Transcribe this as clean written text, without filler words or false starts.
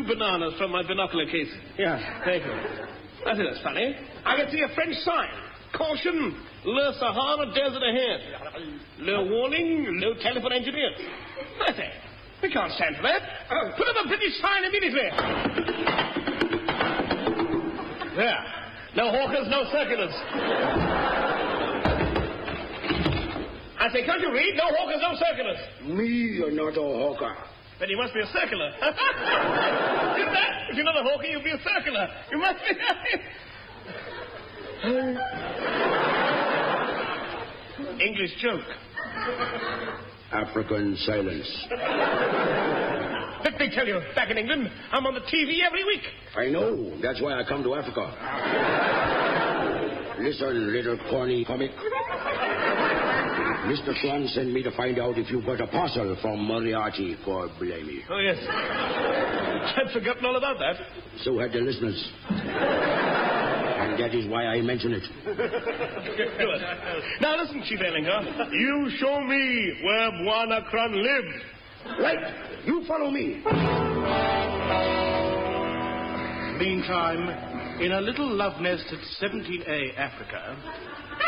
bananas from my binocular case. Yeah, thank you. I think that's funny. I can see a French sign. Caution, Le Sahara Desert ahead. No warning, no telephone engineer. I say, we can't stand for that. Put up a British sign immediately. There. No hawkers, no circulars. I say, can't you read? No hawkers, no circulars. Me, you're not a hawker. Then you must be a circular. Isn't that? If you're not a hawker, you'll be a circular. You must be... English joke. African silence. Let me tell you, back in England, I'm on the TV every week. I know. That's why I come to Africa. Listen, little corny comic. Mr. Swan sent me to find out if you got a parcel from Moriarty for Blamey. Oh, yes. I'd forgotten all about that. So had the listeners. And that is why I mention it. Good. Now listen, Chief Ellinger. You show me where Bwana Kran lives. Right. You follow me. Meantime, in a little love nest at 17A, Africa...